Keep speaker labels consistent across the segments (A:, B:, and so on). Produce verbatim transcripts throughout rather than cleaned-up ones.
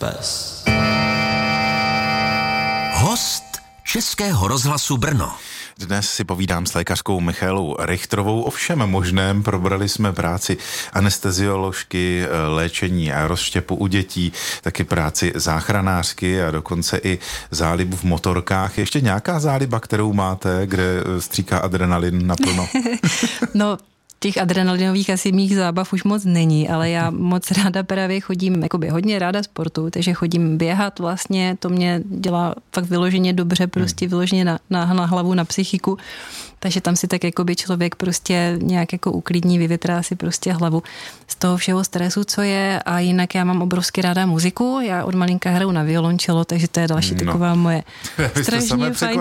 A: Express.
B: Host Českého rozhlasu Brno.
C: Dnes si povídám s lékařkou Michaelou Richtrovou o všem možném. Probrali jsme práci anestezioložky, léčení a rozštěpu u dětí, taky práci záchranářky a dokonce i zálibu v motorkách. Ještě nějaká záliba, kterou máte, kde stříká adrenalin naplno?
D: No, těch adrenalinových asi mých zábav už moc není, ale já moc ráda právě chodím, jakoby hodně ráda sportu, takže chodím běhat vlastně, to mě dělá fakt vyloženě dobře, prostě vyloženě na, na, na hlavu, na psychiku, takže tam si tak jakoby člověk prostě nějak jako uklidní, vyvětrá si prostě hlavu z toho všeho stresu, co je, a jinak já mám obrovsky ráda muziku, já od malinka hraju na violončelo, takže to je další no. taková moje strašně fajn,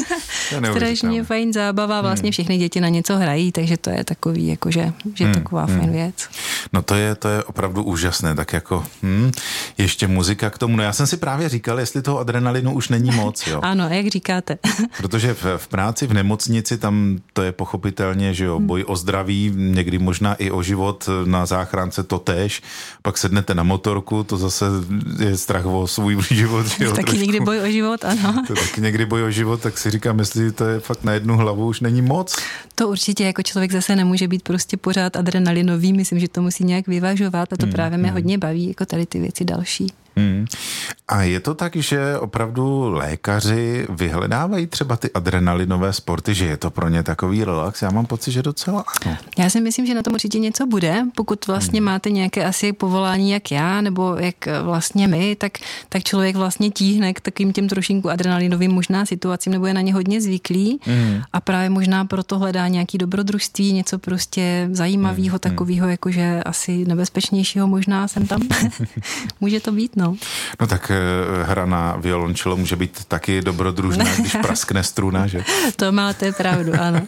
D: strašně fajn zábava, vlastně všechny děti na něco hrají, takže to je takový, jakože, že je taková hmm. fajn věc.
C: No to je, to je opravdu úžasné, tak jako hm, ještě muzika k tomu, no já jsem si právě říkal, jestli toho adrenalinu už není moc, jo.
D: Ano, jak říkáte.
C: Protože v, v práci v nemocnici tam to je pochopitelně, že jo, boj o zdraví, někdy možná i o život, na záchránce to též, pak sednete na motorku, to zase je strach o svůj život, že jo.
D: Taky trošku. Někdy boj o život, ano.
C: To taky někdy boj o život, tak si říkám, jestli to je fakt na jednu hlavu, už není moc.
D: To určitě, jako člověk zase nemůže být prostě pořád adrenalinový, myslím, že to musí nějak vyvažovat a to hmm, právě mě hmm. hodně baví, jako tady ty věci další.
C: Hmm. A je to tak, že opravdu lékaři vyhledávají třeba ty adrenalinové sporty, že je to pro ně takový relax? Já mám pocit, že docela ano.
D: Já si myslím, že na tom určitě něco bude, pokud vlastně hmm. máte nějaké asi povolání jak já, nebo jak vlastně my, tak, tak člověk vlastně tíhne k takovým těm trošinku adrenalinovým možná situacím, nebo je na ně hodně zvyklý hmm. a právě možná proto hledá nějaký dobrodružství, něco prostě zajímavého, hmm. takového, jakože asi nebezpečnějšího možná jsem tam. Může to být, no.
C: No tak hra na violončelo může být taky dobrodružná, když praskne struna, že?
D: To máte pravdu, ano.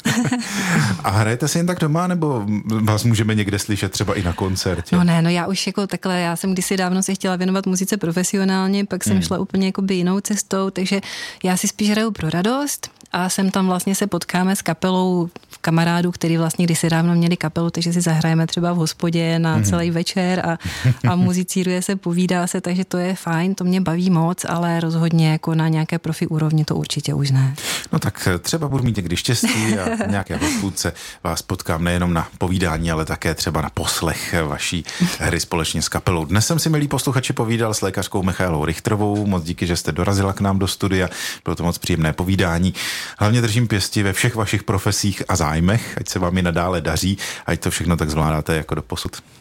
C: A hrajete si jen tak doma, nebo vás můžeme někde slyšet třeba i na koncertě?
D: No ne, no já už jako takhle, já jsem kdysi dávno se chtěla věnovat muzice profesionálně, pak jsem hmm. šla úplně jakoby jinou cestou, takže já si spíš hraju pro radost a sem tam vlastně se potkáme s kapelou kamarádů, který vlastně kdysi dávno měli kapelu, takže si zahrajeme třeba v hospodě na celý večer a, a muzicíruje se, povídá se, takže to je fajn, to mě baví moc, ale rozhodně jako na nějaké profi úrovni to určitě už ne.
C: No tak třeba budu mít někdy štěstí a nějaké hospůdce vás potkám nejenom na povídání, ale také třeba na poslech vaší hry společně s kapelou. Dnes jsem si, milí posluchači, povídal s lékařkou Michaelou Richtrovou. Moc díky, že jste dorazila k nám do studia. Bylo to moc příjemné povídání. Hlavně držím pěsti ve všech vašich profesích a zájmech, ať se vám i nadále daří, ať to všechno tak zvládáte jako doposud.